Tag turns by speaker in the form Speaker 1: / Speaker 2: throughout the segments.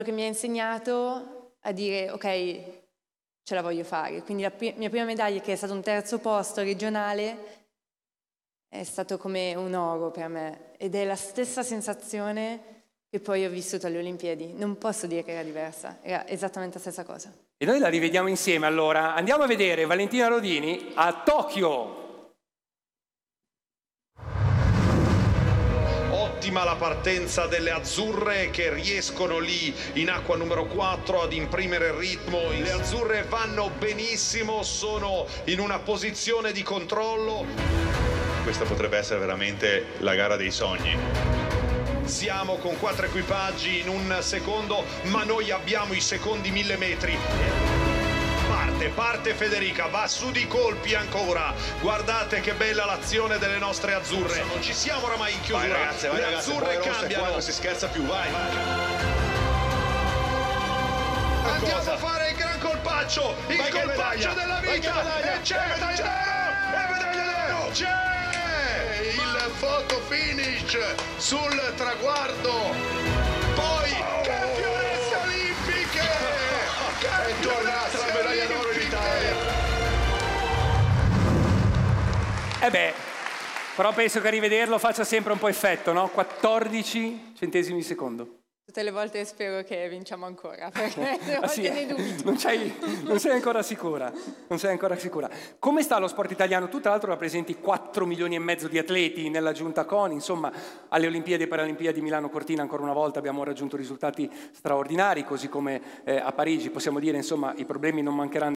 Speaker 1: che mi ha insegnato a dire ok, ce la voglio fare. Quindi la mia prima medaglia, che è stato un terzo posto regionale, è stato come un oro per me ed è la stessa sensazione che poi ho vissuto alle Olimpiadi. Non posso dire che era diversa, era esattamente la stessa cosa.
Speaker 2: E noi la rivediamo insieme allora. Andiamo a vedere Valentina Rodini a Tokyo.
Speaker 3: Ottima la partenza delle azzurre che riescono lì in acqua numero 4 ad imprimere il ritmo. Le azzurre vanno benissimo, sono in una posizione di controllo.
Speaker 4: Questa potrebbe essere veramente la gara dei sogni.
Speaker 3: Siamo con 4 equipaggi in un secondo, ma noi abbiamo i secondi 1000 metri. Parte Federica, va su di colpi ancora. Guardate che bella l'azione delle nostre azzurre. Non ci siamo oramai in chiusura.
Speaker 4: Vai ragazze,
Speaker 3: le
Speaker 4: ragazze,
Speaker 3: azzurre cambiano.
Speaker 4: Qua non si scherza più, vai.
Speaker 3: Andiamo a fare il gran colpaccio, il colpaccio della vita. E c'è medaglia d'oro. C'è il photo finish sul traguardo. Poi campionesse olimpiche. È tornata la medaglia d'oro in Italia.
Speaker 2: Però penso che a rivederlo faccia sempre un po' effetto, no? 14 centesimi di secondo.
Speaker 1: Tutte le volte spero che vinciamo ancora, perché a volte ne dubito.
Speaker 2: Non sei ancora sicura. Non sei ancora sicura. Come sta lo sport italiano? Tu tra l'altro rappresenti 4 milioni e mezzo di atleti nella giunta CONI, insomma alle Olimpiadi e Paralimpiadi Milano Cortina ancora una volta abbiamo raggiunto risultati straordinari, così come a Parigi possiamo dire, insomma, i problemi non mancheranno.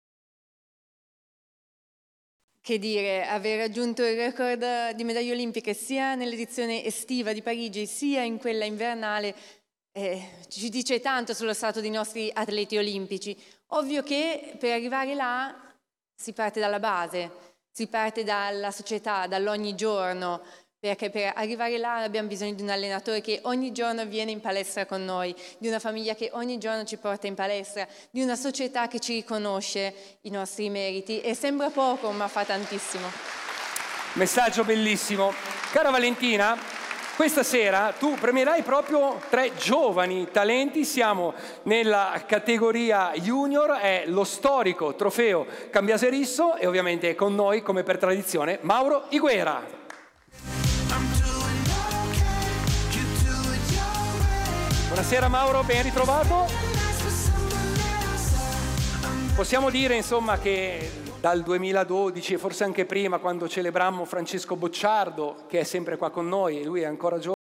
Speaker 1: Che dire, aver raggiunto il record di medaglie olimpiche sia nell'edizione estiva di Parigi sia in quella invernale ci dice tanto sullo stato dei nostri atleti olimpici. Ovvio che per arrivare là si parte dalla base, si parte dalla società, dall'ogni giorno, perché per arrivare là abbiamo bisogno di un allenatore che ogni giorno viene in palestra con noi, di una famiglia che ogni giorno ci porta in palestra, di una società che ci riconosce i nostri meriti, e sembra poco ma fa tantissimo.
Speaker 2: Messaggio bellissimo. Cara Valentina, questa sera tu premierai proprio 3 giovani talenti, siamo nella categoria junior, è lo storico trofeo Cambiase Risso e ovviamente è con noi, come per tradizione, Mauro Higuera. Buonasera Mauro, ben ritrovato. Possiamo dire insomma che dal 2012 e forse anche prima, quando celebrammo Francesco Bocciardo, che è sempre qua con noi e lui è ancora giovane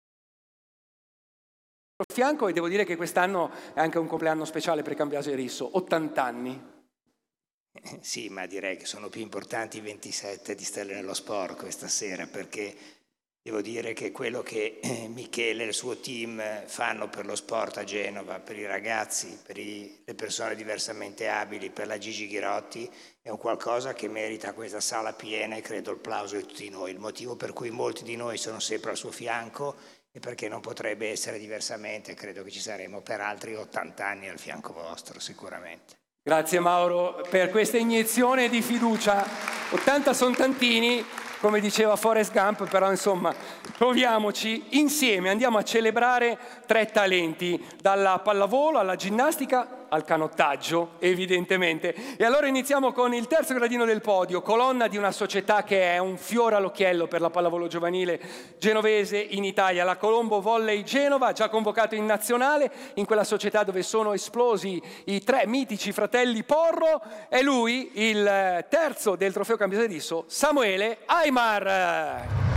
Speaker 2: a fianco, e devo dire che quest'anno è anche un compleanno speciale per Cambiase Risso, 80 anni.
Speaker 5: Sì, ma direi che sono più importanti i 27 di Stelle nello Sport questa sera, perché devo dire che quello che Michele e il suo team fanno per lo sport a Genova, per i ragazzi, per le persone diversamente abili, per la Gigi Ghirotti, è un qualcosa che merita questa sala piena e credo il plauso di tutti noi. Il motivo per cui molti di noi sono sempre al suo fianco e perché non potrebbe essere diversamente. Credo che ci saremo per altri 80 anni al fianco vostro, sicuramente.
Speaker 2: Grazie Mauro per questa iniezione di fiducia. 80 sono tantini, come diceva Forrest Gump, però insomma proviamoci insieme, andiamo a celebrare 3 talenti, dalla pallavolo alla ginnastica al canottaggio evidentemente. E allora iniziamo con il terzo gradino del podio, colonna di una società che è un fiore all'occhiello per la pallavolo giovanile genovese in Italia, la Colombo Volley Genova, già convocato in nazionale, in quella società dove sono esplosi i 3 mitici fratelli Porro. È lui il terzo del trofeo Cambiase Risso, Samuele Aimar.